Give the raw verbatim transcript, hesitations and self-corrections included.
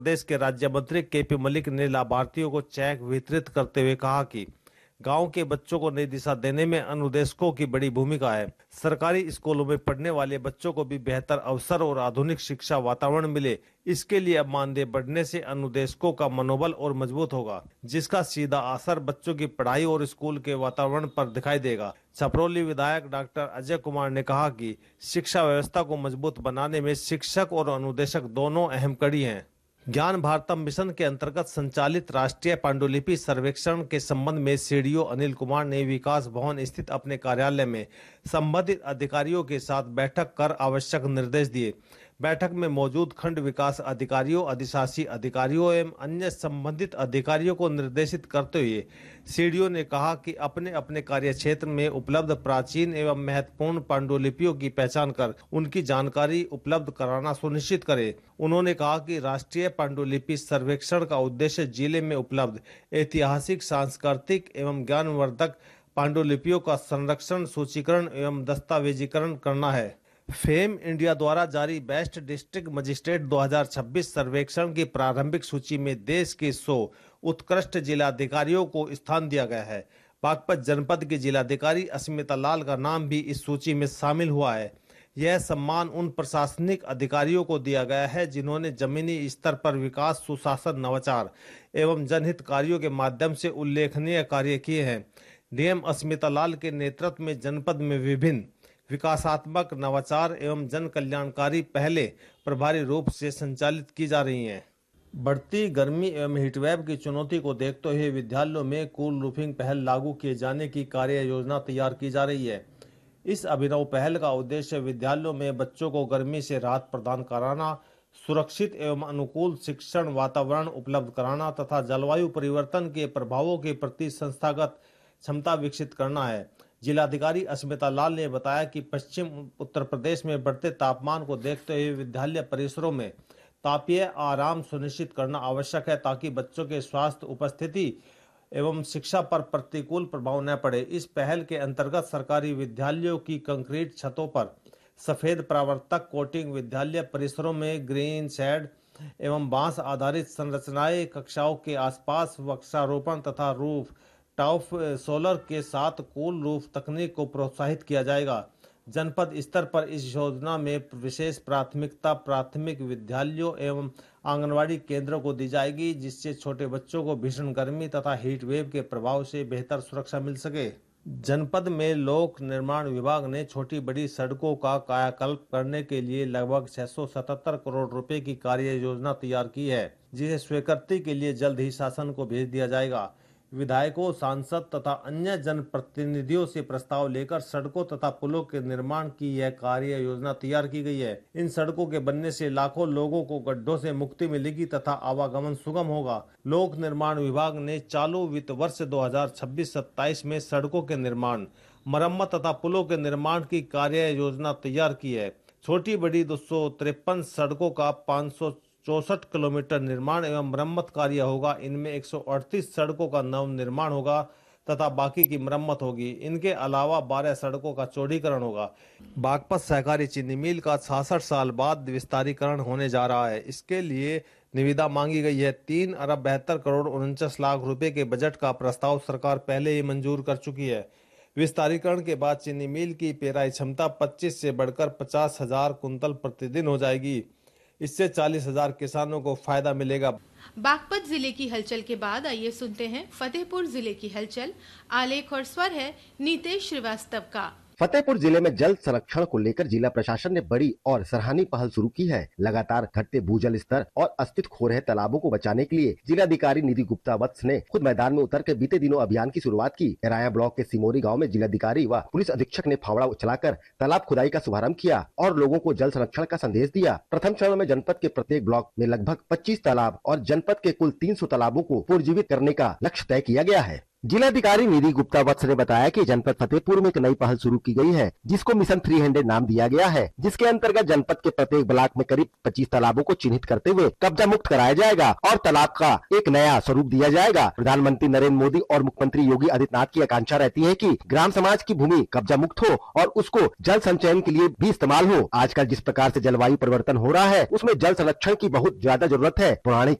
प्रदेश के राज्य मंत्री के पी मलिक ने लाभार्थियों को चेक वितरित करते हुए कहा कि गांव के बच्चों को नई दिशा देने में अनुदेशकों की बड़ी भूमिका है। सरकारी स्कूलों में पढ़ने वाले बच्चों को भी बेहतर अवसर और आधुनिक शिक्षा वातावरण मिले, इसके लिए अब मानदेय बढ़ने से अनुदेशकों का मनोबल और मजबूत होगा, जिसका सीधा असर बच्चों की पढ़ाई और स्कूल के वातावरण पर दिखाई देगा। छपरौली विधायक डॉक्टर अजय कुमार ने कहा कि शिक्षा व्यवस्था को मजबूत बनाने में शिक्षक और अनुदेशक दोनों अहम कड़ी हैं। ज्ञान भारतम मिशन के अंतर्गत संचालित राष्ट्रीय पांडुलिपि सर्वेक्षण के संबंध में सीडीओ अनिल कुमार ने विकास भवन स्थित अपने कार्यालय में संबंधित अधिकारियों के साथ बैठक कर आवश्यक निर्देश दिए। बैठक में मौजूद खंड विकास अधिकारियों, अधिशासी अधिकारियों एवं अन्य संबंधित अधिकारियों को निर्देशित करते हुए सीडीओ ने कहा कि अपने अपने कार्य क्षेत्र में उपलब्ध प्राचीन एवं महत्वपूर्ण पांडुलिपियों की पहचान कर उनकी जानकारी उपलब्ध कराना सुनिश्चित करें। उन्होंने कहा कि राष्ट्रीय पांडुलिपि सर्वेक्षण का उद्देश्य जिले में उपलब्ध ऐतिहासिक, सांस्कृतिक एवं ज्ञानवर्धक पांडुलिपियों का संरक्षण, सूचीकरण एवं दस्तावेजीकरण करना है। फेम इंडिया द्वारा जारी बेस्ट डिस्ट्रिक्ट मजिस्ट्रेट दो हज़ार छब्बीस सर्वेक्षण की प्रारंभिक सूची में देश के सौ उत्कृष्ट जिलाधिकारियों को स्थान दिया गया है। बागपत जनपद के जिलाधिकारी अस्मिता लाल का नाम भी इस सूची में शामिल हुआ है। यह सम्मान उन प्रशासनिक अधिकारियों को दिया गया है जिन्होंने जमीनी स्तर पर विकास, सुशासन, नवाचार एवं जनहित कार्यों के माध्यम से उल्लेखनीय कार्य किए हैं। डीएम अस्मिता लाल के नेतृत्व में जनपद में विभिन्न विकासात्मक, नवाचार एवं जन कल्याणकारी पहले प्रभावी रूप से संचालित की जा रही हैं। बढ़ती गर्मी एवं हीटवेव की चुनौती को देखते हुए विद्यालयों में कूल रूफिंग पहल लागू किए जाने की कार्य योजना तैयार की जा रही है। इस अभिनव पहल का उद्देश्य विद्यालयों में बच्चों को गर्मी से राहत प्रदान कराना, सुरक्षित एवं अनुकूल शिक्षण वातावरण उपलब्ध कराना तथा जलवायु परिवर्तन के प्रभावों के प्रति संस्थागत क्षमता विकसित करना है। जिलाधिकारी अस्मिता लाल ने बताया कि पश्चिम उत्तर प्रदेश में बढ़ते तापमान को देखते हुए विद्यालय परिसरों में तापीय आराम सुनिश्चित करना आवश्यक है ताकि बच्चों के स्वास्थ्य, उपस्थिति एवं शिक्षा पर प्रतिकूल प्रभाव न पड़े। इस पहल के अंतर्गत सरकारी विद्यालयों की कंक्रीट छतों पर सफेद परावर्तक कोटिंग, विद्यालय परिसरों में ग्रीन शेड एवं बांस आधारित संरचनाएं, कक्षाओं के आसपास वृक्षारोपण तथा रूफ टॉप सोलर के साथ कूल रूफ तकनीक को प्रोत्साहित किया जाएगा। जनपद स्तर पर इस योजना में विशेष प्राथमिकता प्राथमिक विद्यालयों एवं आंगनवाड़ी केंद्रों को दी जाएगी, जिससे छोटे बच्चों को भीषण गर्मी तथा हीट वेव के प्रभाव से बेहतर सुरक्षा मिल सके। जनपद में लोक निर्माण विभाग ने छोटी बड़ी सड़कों का कायाकल्प करने के लिए लगभग छह सौ सतहत्तर करोड़ रुपए की कार्य योजना तैयार की है, जिसे स्वीकृति के लिए जल्द ही शासन को भेज दिया जाएगा। विधायकों, सांसद तथा अन्य जनप्रतिनिधियों से प्रस्ताव लेकर सड़कों तथा पुलों के निर्माण की यह कार्य योजना तैयार की गई है। इन सड़कों के बनने से लाखों लोगों को गड्ढों से मुक्ति मिलेगी तथा आवागमन सुगम होगा। लोक निर्माण विभाग ने चालू वित्त वर्ष दो हज़ार छब्बीस सत्ताईस में सड़कों के निर्माण, मरम्मत तथा पुलों के निर्माण की कार्य योजना तैयार की है। छोटी बड़ी दो सौ तिरपन सड़कों का पाँच सौ चौसठ किलोमीटर निर्माण एवं मरम्मत कार्य होगा। इनमें एक सौ अड़तीस सड़कों का नव निर्माण होगा तथा बाकी की मरम्मत होगी। इनके अलावा बारह सड़कों का चौड़ीकरण होगा। बागपत सहकारी चीनी मिल का छियासठ साल बाद विस्तारीकरण होने जा रहा है। इसके लिए निविदा मांगी गई है। तीन अरब बहत्तर करोड़ उनचास लाख रुपए के बजट का प्रस्ताव सरकार पहले ही मंजूर कर चुकी है। विस्तारीकरण के बाद चीनी मिल की पेराई क्षमता पच्चीस से बढ़कर पचास हजार कुंतल प्रतिदिन हो जाएगी। इससे चालीस हजार किसानों को फायदा मिलेगा। बागपत जिले की हलचल के बाद आइए सुनते हैं फतेहपुर जिले की हलचल। आलेख और स्वर है नीतेश श्रीवास्तव का। फतेहपुर जिले में जल संरक्षण को लेकर जिला प्रशासन ने बड़ी और सराहनीय पहल शुरू की है। लगातार घटते भूजल स्तर और अस्तित्व खो रहे तालाबों को बचाने के लिए जिलाधिकारी निधि गुप्ता वत्स ने खुद मैदान में उतर कर बीते दिनों अभियान की शुरुआत की। राया ब्लॉक के सिमोरी गांव में जिलाधिकारी व पुलिस अधीक्षक ने फावड़ा चलाकर तालाब खुदाई का शुभारंभ किया और लोगों को जल संरक्षण का संदेश दिया। प्रथम चरण में जनपद के प्रत्येक ब्लॉक में लगभग पच्चीस तालाब और जनपद के कुल तीन सौ तालाबों को पुनर्जीवित करने का लक्ष्य तय किया गया है। जिलाधिकारी निधि गुप्ता वत्स ने बताया कि जनपद फतेहपुर में एक नई पहल शुरू की गई है, जिसको मिशन थ्री हंड्रेड नाम दिया गया है, जिसके अंतर्गत जनपद के प्रत्येक ब्लॉक में करीब पच्चीस तालाबों को चिन्हित करते हुए कब्जा मुक्त कराया जाएगा और तालाब का एक नया स्वरूप दिया जाएगा। प्रधानमंत्री नरेंद्र मोदी और मुख्यमंत्री योगी आदित्यनाथ की आकांक्षा रहती है कि ग्राम समाज की भूमि कब्जा मुक्त हो और उसको जल संचयन के लिए भी इस्तेमाल हो। आजकल जिस प्रकार से जलवायु परिवर्तन हो रहा है, उसमें जल संरक्षण की बहुत ज्यादा जरूरत है। पौराणिक